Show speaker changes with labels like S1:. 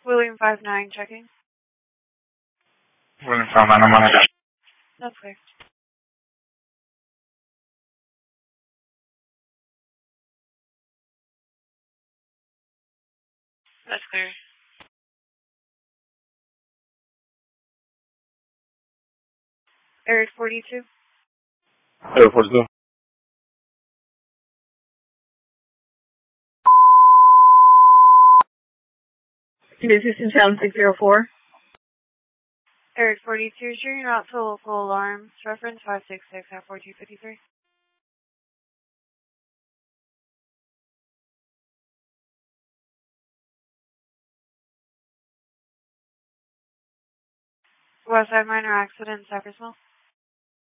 S1: William 59 checking.
S2: William 59, I'm on it.
S1: That's clear. That's clear. Area 42.
S2: Area 42.
S3: This is in Channel 604.
S1: Area 42, shooting out to local alarms. Reference 566 at 4253. Westside minor accident, Cypressville.